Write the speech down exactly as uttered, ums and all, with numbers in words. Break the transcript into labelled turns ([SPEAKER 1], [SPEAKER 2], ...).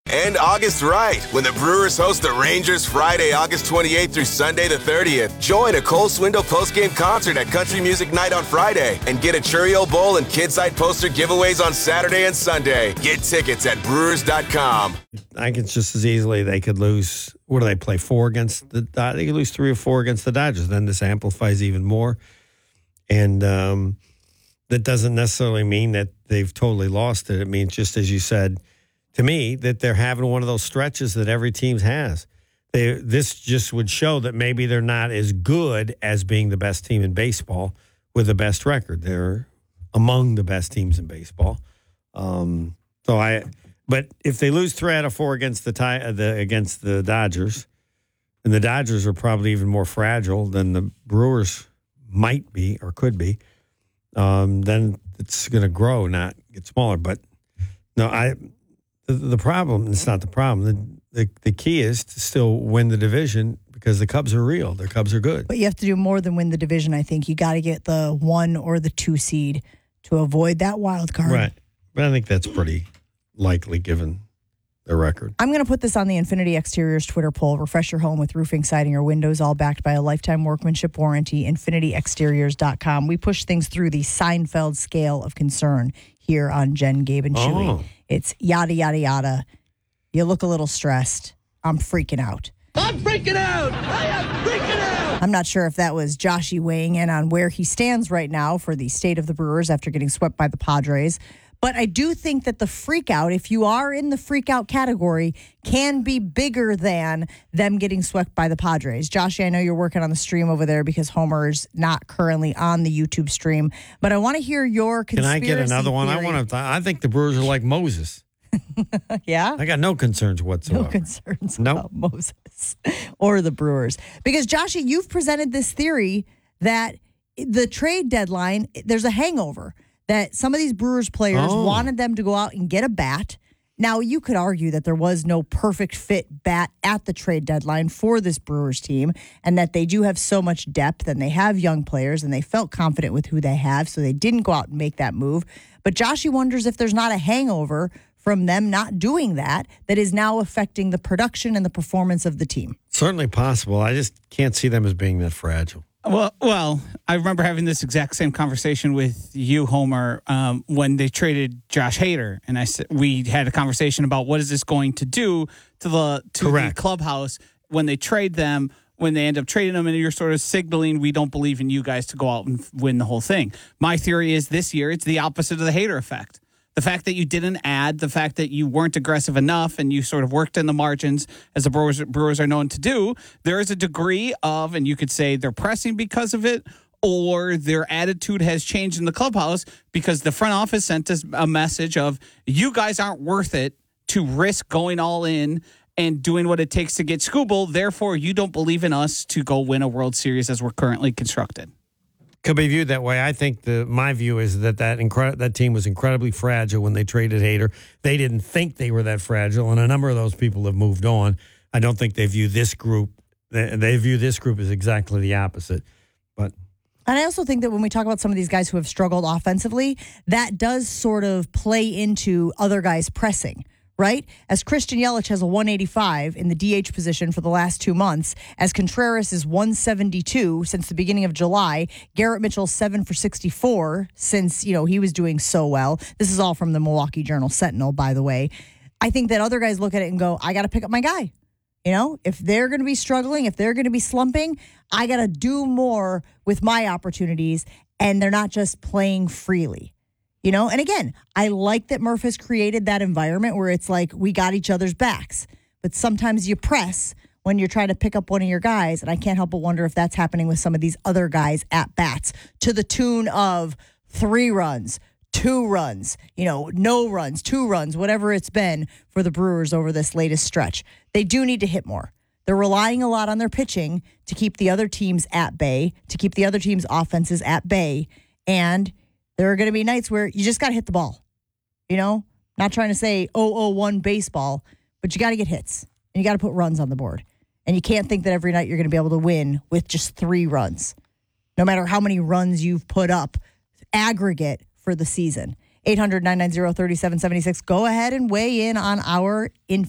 [SPEAKER 1] And August right, when the Brewers host the Rangers Friday, August twenty-eighth through Sunday the thirtieth. Join a Cole Swindle postgame concert at Country Music Night on Friday and get a Churio Bowl and Kidside poster giveaways on Saturday and Sunday. Get tickets at brewers dot com.
[SPEAKER 2] I think it's just as easily they could lose, what do they play, four against the Dodgers? They could lose three or four against the Dodgers. Then this amplifies even more. And um, that doesn't necessarily mean that they've totally lost it. It means, just as you said, to me, that they're having one of those stretches that every team has. They, this just would show that maybe they're not as good as being the best team in baseball with the best record. They're among the best teams in baseball. Um, so I, but if they lose three out of four against the, tie, the against the Dodgers, and the Dodgers are probably even more fragile than the Brewers might be or could be, um, then it's going to grow, not get smaller. But no, I. The, the problem, it's not the problem. The, the the key is to still win the division because the Cubs are real. The Cubs are good.
[SPEAKER 3] But you have to do more than win the division, I think. You got to get the one or the two seed to avoid that wild card.
[SPEAKER 2] Right. But I think that's pretty likely given their record.
[SPEAKER 3] I'm going to put this on the Infinity Exteriors Twitter poll. Refresh your home with roofing, siding, or windows, all backed by a lifetime workmanship warranty. infinity exteriors dot com. We push things through the Seinfeld scale of concern here on Jen, Gabe, and Chewy.
[SPEAKER 2] Oh.
[SPEAKER 3] It's yada, yada, yada. You look a little stressed. I'm freaking out.
[SPEAKER 4] I'm freaking out. I am freaking out.
[SPEAKER 3] I'm not sure if that was Joshy weighing in on where he stands right now for the state of the Brewers after getting swept by the Padres. But I do think that the freak out, if you are in the freak out category, can be bigger than them getting swept by the Padres. Joshy, I know you're working on the stream over there because Homer's not currently on the YouTube stream. But I want to hear your conspiracy
[SPEAKER 2] Can I get another one?
[SPEAKER 3] theory.
[SPEAKER 2] I want to. I think the Brewers are like Moses.
[SPEAKER 3] Yeah?
[SPEAKER 2] I got no concerns whatsoever.
[SPEAKER 3] No concerns
[SPEAKER 2] Nope.
[SPEAKER 3] about Moses or the Brewers. Because, Joshy, you've presented this theory that the trade deadline, there's a hangover, that some of these Brewers players
[SPEAKER 2] Oh.
[SPEAKER 3] wanted them to go out and get a bat. Now, you could argue that there was no perfect fit bat at the trade deadline for this Brewers team and that they do have so much depth and they have young players and they felt confident with who they have, so they didn't go out and make that move. But Joshy wonders if there's not a hangover from them not doing that that is now affecting the production and the performance of the team.
[SPEAKER 2] Certainly possible. I just can't see them as being that fragile.
[SPEAKER 5] Well, well, I remember having this exact same conversation with you, Homer, um, when they traded Josh Hader, and I said we had a conversation about what is this going to do to the to
[SPEAKER 2] Correct.
[SPEAKER 5] the clubhouse when they trade them, when they end up trading them, and you're sort of signaling we don't believe in you guys to go out and win the whole thing. My theory is this year it's the opposite of the Hader effect. The fact that you didn't add, the fact that you weren't aggressive enough and you sort of worked in the margins, as the Brewers, Brewers are known to do, there is a degree of, and you could say they're pressing because of it, or their attitude has changed in the clubhouse because the front office sent us a message of, you guys aren't worth it to risk going all in and doing what it takes to get Scooble. Therefore, you don't believe in us to go win a World Series as we're currently constructed.
[SPEAKER 2] Could be viewed that way. I think the my view is that that, incre- that team was incredibly fragile when they traded Hader. They didn't think they were that fragile, and a number of those people have moved on. I don't think they view this group. They, they view this group as exactly the opposite. But
[SPEAKER 3] And I also think that when we talk about some of these guys who have struggled offensively, that does sort of play into other guys pressing, right? As Christian Yelich has a one eighty-five in the D H position for the last two months, as Contreras is one seventy-two since the beginning of July, Garrett Mitchell seven for sixty-four since, you know, he was doing so well. This is all from the Milwaukee Journal Sentinel, by the way. I think that other guys look at it and go, I got to pick up my guy. You know, if they're going to be struggling, if they're going to be slumping, I got to do more with my opportunities, and they're not just playing freely. You know, and again, I like that Murph has created that environment where it's like we got each other's backs. But sometimes you press when you're trying to pick up one of your guys, and I can't help but wonder if that's happening with some of these other guys at bats to the tune of three runs, two runs, you know, no runs, two runs, whatever it's been for the Brewers over this latest stretch. They do need to hit more. They're relying a lot on their pitching to keep the other teams at bay, to keep the other teams' offenses at bay, and there are going to be nights where you just got to hit the ball. You know, not trying to say oh oh one baseball, but you got to get hits and you got to put runs on the board. And you can't think that every night you're going to be able to win with just three runs, no matter how many runs you've put up aggregate for the season. eight hundred, nine nine zero, three seven seven six. Go ahead and weigh in on our in